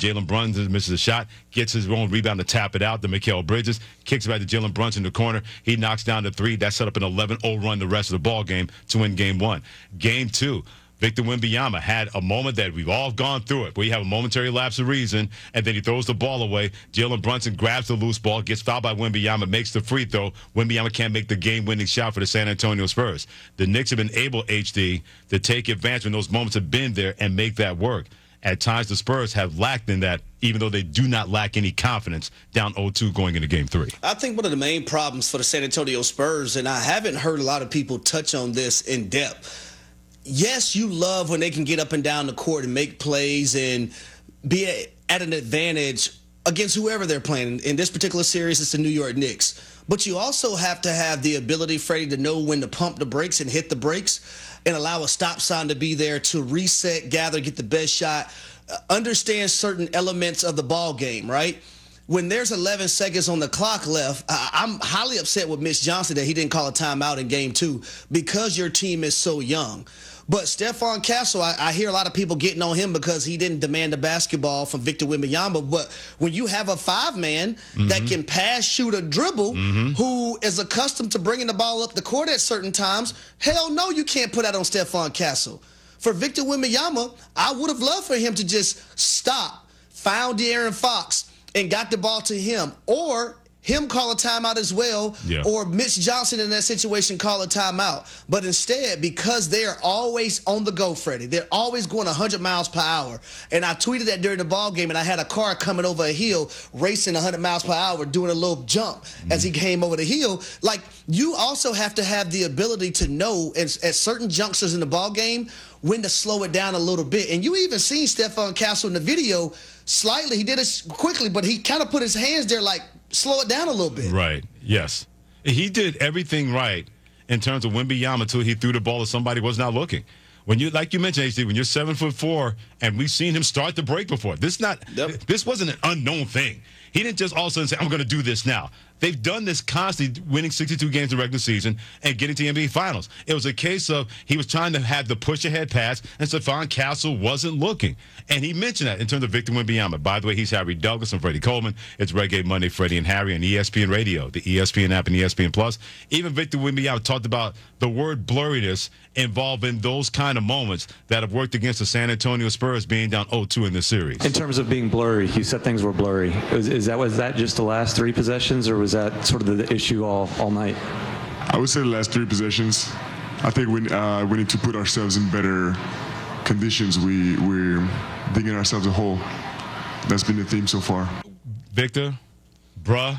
Jalen Brunson misses a shot, gets his own rebound to tap it out to Mikal Bridges, kicks it back to Jalen Brunson in the corner. He knocks down the three. That set up an 11-0 run the rest of the ball game to win game one. Game two, Victor Wembanyama had a moment that we've all gone through it, where you have a momentary lapse of reason, and then he throws the ball away. Jalen Brunson grabs the loose ball, gets fouled by Wembanyama, makes the free throw. Wembanyama can't make the game-winning shot for the San Antonio Spurs. The Knicks have been able, HD, to take advantage when those moments have been there and make that work. At times, the Spurs have lacked in that, even though they do not lack any confidence down 0-2 going into Game 3. I think one of the main problems for the San Antonio Spurs, and I haven't heard a lot of people touch on this in depth, yes, you love when they can get up and down the court and make plays and be at an advantage against whoever they're playing. In this particular series, it's the New York Knicks. But you also have to have the ability, Freddie, to know when to pump the brakes and hit the brakes and allow a stop sign to be there to reset, gather, get the best shot, understand certain elements of the ball game, right? When there's 11 seconds on the clock left, I'm highly upset with Mitch Johnson that he didn't call a timeout in Game 2 because your team is so young. But Stephon Castle, I hear a lot of people getting on him because he didn't demand the basketball from Victor Wembanyama. But when you have a five-man that can pass, shoot, or dribble, who is accustomed to bringing the ball up the court at certain times, hell no, you can't put that on Stephon Castle. For Victor Wembanyama, I would have loved for him to just stop, found De'Aaron Fox, and got the ball to him, or him call a timeout as well, or Mitch Johnson in that situation call a timeout. But instead, because they're always on the go, Freddie, they're always going 100 miles per hour. And I tweeted that during the ball game, and I had a car coming over a hill, racing 100 miles per hour, doing a little jump as he came over the hill. Like, you also have to have the ability to know at certain junctures in the ball game when to slow it down a little bit. And you even seen Stephon Castle in the video slightly. He did it quickly, but he kind of put his hands there like, slow it down a little bit. Right, yes. He did everything right in terms of Wembanyama until he threw the ball to somebody who was not looking. When you, like you mentioned, HD, when you're 7'4", and we've seen him start the break before. This wasn't an unknown thing. He didn't just all of a sudden say, I'm going to do this now. They've done this constantly, winning 62 games in the regular season and getting to the NBA Finals. It was a case of he was trying to have the push-ahead pass, and Stephon Castle wasn't looking. And he mentioned that in terms of Victor Wembanyama. By the way, he's Harry Douglas and Freddie Coleman. It's Reggae Monday, Freddie and Harry on ESPN Radio, the ESPN app, and ESPN Plus. Even Victor Wembanyama talked about the word blurriness involved in those kind of moments that have worked against the San Antonio Spurs being down 0-2 in this series. In terms of being blurry, you said things were blurry. Was that just the last three possessions, or was that sort of the issue all night? I would say the last three possessions. I think we need to put ourselves in better conditions. We're digging ourselves a hole. That's been the theme so far. Victor, bruh,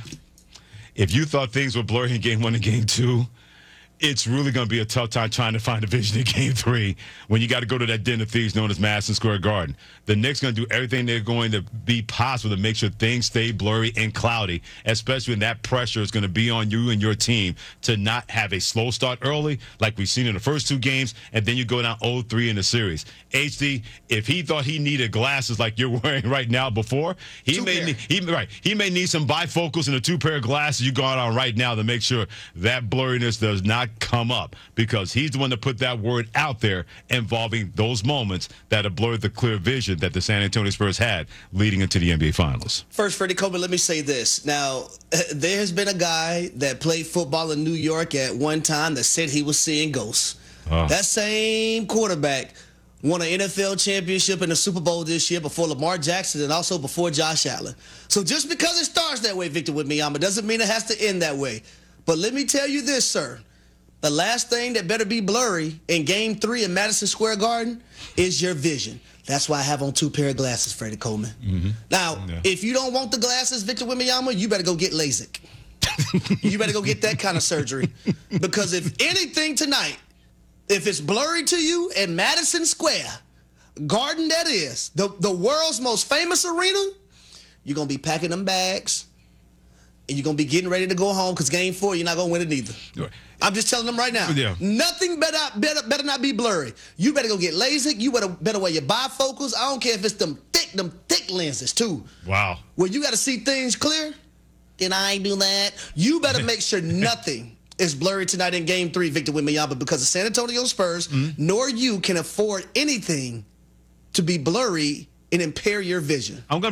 if you thought things were blurry in Game 1 and Game 2, it's really going to be a tough time trying to find a vision in Game 3 when you got to go to that den of thieves known as Madison Square Garden. The Knicks going to do everything they're going to be possible to make sure things stay blurry and cloudy, especially when that pressure is going to be on you and your team to not have a slow start early like we've seen in the first two games, and then you go down 0-3 in the series. HD, if he thought he needed glasses like you're wearing right now before, he may need some bifocals and a two pair of glasses you got on right now to make sure that blurriness does not come up, because he's the one that put that word out there involving those moments that have blurred the clear vision that the San Antonio Spurs had leading into the NBA Finals. First, Freddie Coleman, let me say this. Now, there has been a guy that played football in New York at one time that said he was seeing ghosts. That same quarterback won an NFL championship and a Super Bowl this year before Lamar Jackson and also before Josh Allen. So just because it starts that way, Victor Wembanyama, doesn't mean it has to end that way. But let me tell you this, sir. The last thing that better be blurry in Game 3 in Madison Square Garden is your vision. That's why I have on two pair of glasses, Freddie Coleman. Now, if you don't want the glasses, Victor Wembanyama, you better go get LASIK. You better go get that kind of surgery. Because if anything tonight, if it's blurry to you in Madison Square Garden, that is, the world's most famous arena, you're going to be packing them bags, and you're going to be getting ready to go home because Game 4, you're not going to win it either. I'm just telling them right now. Nothing better not be blurry. You better go get LASIK. You better wear your bifocals. I don't care if it's them thick lenses, too. Wow. Where you got to see things clear. Then I ain't do that. You better make sure nothing is blurry tonight in Game 3, Victor Wembanyama, because the San Antonio Spurs nor you can afford anything to be blurry and impair your vision. I'm going